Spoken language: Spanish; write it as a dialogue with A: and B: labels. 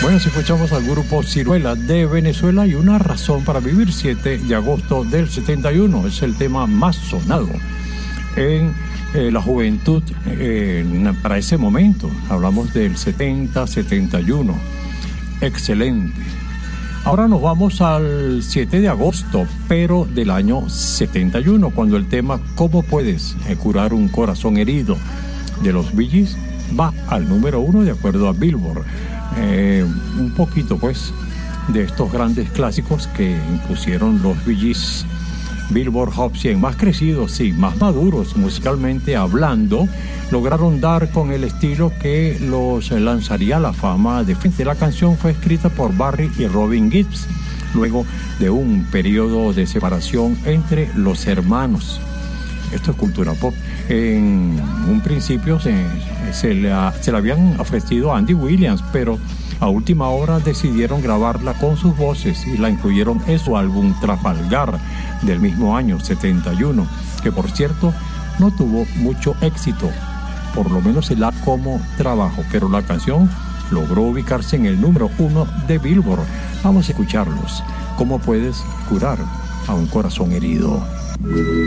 A: Bueno, si escuchamos al grupo Ciruela de Venezuela y una razón para vivir, 7 de agosto del 71, es el tema más sonado en la juventud para ese momento. Hablamos del 70, 71. Excelente. Ahora nos vamos al 7 de agosto, pero del año 71, cuando el tema ¿Cómo puedes curar un corazón herido? De los Bee Gees va al número 1 de acuerdo a Billboard. Un poquito pues de estos grandes clásicos que impusieron los Bee Gees. Billboard Hot 100, más crecidos, sí, más maduros musicalmente hablando, lograron dar con el estilo que los lanzaría a la fama de frente. La canción fue escrita por Barry y Robin Gibbs, luego de un periodo de separación entre los hermanos. Esto es cultura pop. En un principio se le habían ofrecido a Andy Williams, pero a última hora decidieron grabarla con sus voces y la incluyeron en su álbum Trafalgar del mismo año, 71, que por cierto no tuvo mucho éxito, por lo menos el álbum como trabajo, pero la canción logró ubicarse en el número 1 de Billboard. Vamos a escucharlos. ¿Cómo puedes curar a un corazón herido?